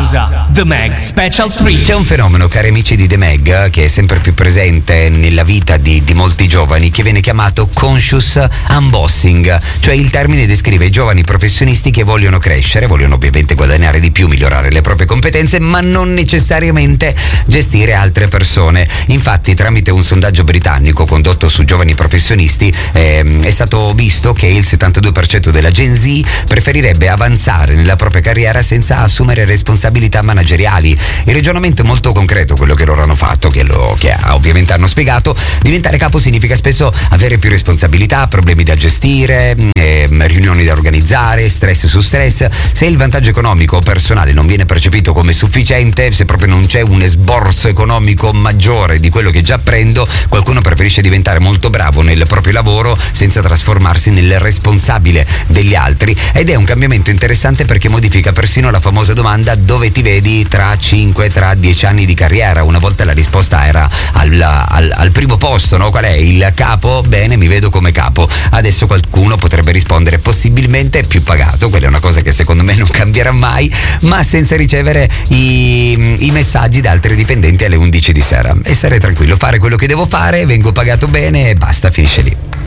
The Mag Special 3. C'è un fenomeno, cari amici di The Mag, che è sempre più presente nella vita di molti giovani, che viene chiamato conscious unbossing, cioè il termine descrive i giovani professionisti che vogliono crescere, vogliono ovviamente guadagnare di più, migliorare le proprie competenze, ma non necessariamente gestire altre persone. Infatti, tramite un sondaggio britannico condotto su giovani professionisti, è stato visto che il 72% della Gen Z preferirebbe avanzare nella propria carriera senza assumere responsabilità manageriali. Il ragionamento è molto concreto, quello che loro hanno fatto, che ovviamente hanno spiegato. Diventare capo significa spesso avere più responsabilità, problemi da gestire, riunioni da organizzare, stress su stress. Se il vantaggio economico o personale non viene percepito come sufficiente, se proprio non c'è un esborso economico maggiore di quello che già prendo, qualcuno preferisce diventare molto bravo nel proprio lavoro senza trasformarsi nel responsabile degli altri. Ed è un cambiamento interessante perché modifica persino la famosa domanda: dove ti vedi tra 5, tra 10 anni di carriera? Una volta la risposta era al primo posto, no? Qual è il capo? Bene, mi vedo come capo. Adesso qualcuno potrebbe rispondere possibilmente più pagato, quella è una cosa che secondo me non cambierà mai, ma senza ricevere i messaggi da altri dipendenti alle 11 di sera. E stare tranquillo, fare quello che devo fare, vengo pagato bene e basta, finisce lì.